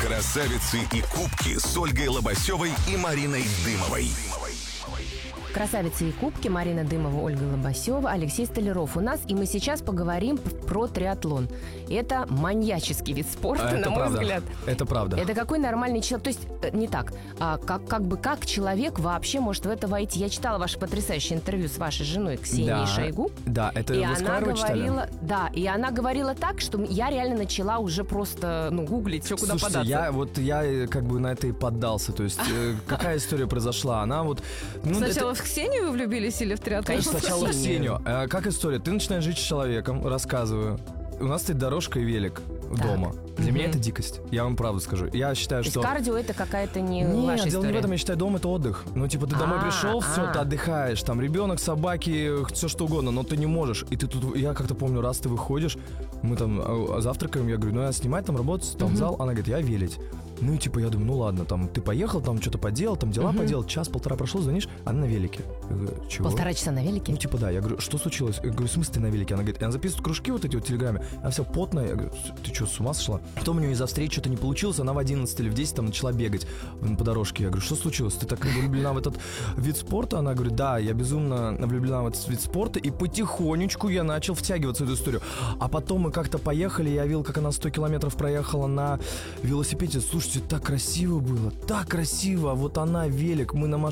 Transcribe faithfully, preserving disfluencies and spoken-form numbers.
Красавицы и кубки с Ольгой Лобасевой и Мариной Дымовой. Красавицы и кубки, Марина Дымова, Ольга Лобасева, Алексей Столяров у нас. И мы сейчас поговорим про триатлон. Это маньяческий вид спорта, а на мой правда. взгляд. Это правда. Это какой нормальный человек. То есть, не так. А как, как бы как человек вообще может в это войти? Я читала ваше потрясающее интервью с вашей женой Ксенией да. Шойгу. Да, это и вы она говорила, читали? да, и она говорила так, что я реально начала уже просто ну, гуглить, все куда Слушайте, податься. я вот я как бы на это и поддался. То есть, э, какая история произошла? Она вот... Ну, Сначала это... в Ксению вы влюбились или в триатлон? Конечно, Сначала в Ксению. Э, как история? Ты начинаешь жить с человеком, рассказываю. У нас стоит дорожка и велик Так. дома. Для Мгм. меня это дикость. Я вам правду скажу. Я считаю, То что... есть кардио это какая-то не Нет, ваша дело история? не в этом, я считаю, дом — это отдых. Ну, типа, ты домой А, пришел, все, а. ты отдыхаешь, там, ребенок, собаки, все что угодно, но ты не можешь. И ты тут, я как-то помню, раз ты выходишь, мы там а, завтракаем, я говорю, ну, я снимать там, работать, там, Мгм. зал, она говорит, я велить. Ну, и типа, я думаю, ну, ладно, там, ты поехал, там, что-то поделал, там, дела Мгм. поделал, час-полтора прошел, звонишь, она на велике. Я говорю, чего? Полтора часа на велике? Ну, типа, да. Я говорю, что случилось? Я говорю, в смысле ты на велике? Она говорит, она записывает кружки вот эти вот в Телеграме, она вся потная. Я говорю, ты что, с ума сошла? Потом у нее из-за встречи что-то не получилось, она в одиннадцать или в десять там начала бегать по дорожке. Я говорю, что случилось? Ты так влюблена в этот вид спорта? Она говорит, да, я безумно влюблена в этот вид спорта, и потихонечку я начал втягиваться в эту историю. А потом мы как-то поехали, я видел, как она сто километров проехала на велосипеде. Слушайте, так красиво было, так красиво. Вот она, велик, мы на машине